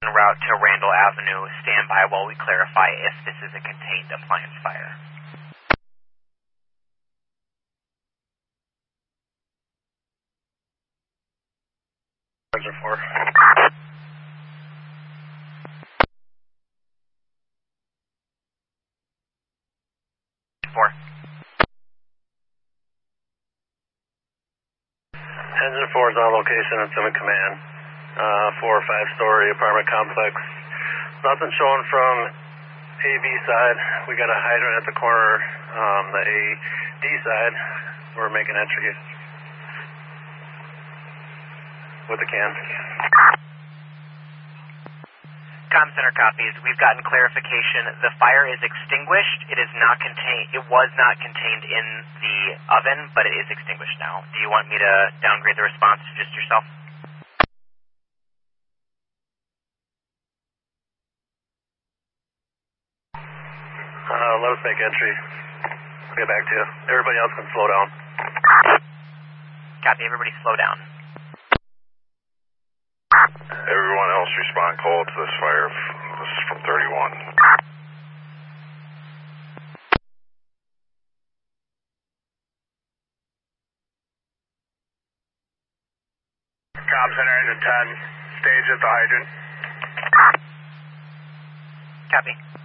En route to Randall Avenue. Stand by while we clarify if this is a contained appliance fire. Roger 4. 4. Engine 4 is on location at Summit Command. 4 or 5-story apartment complex. Nothing showing from AB side. We got a hydrant at the corner. The AD side, we're making entry with the can. Comm center copies. We've gotten clarification. The fire is extinguished. It is not contained. It was not contained in the oven, but it is extinguished now. Do you want me to downgrade the response to just yourself? Let us make entry. I'll get back to you. Everybody else can slow down. Copy. Everybody slow down. Everyone else respond cold to this fire. This is from 31. Comm center engine 10. Stage at the hydrant. Copy.